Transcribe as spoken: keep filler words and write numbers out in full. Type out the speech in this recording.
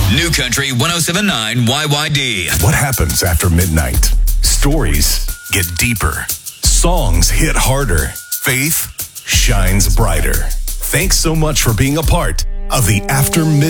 New Country one oh seven point nine Y Y D. What happens after midnight? Stories get deeper. Songs hit harder. Faith shines brighter. Thanks so much for being a part of the After Midnight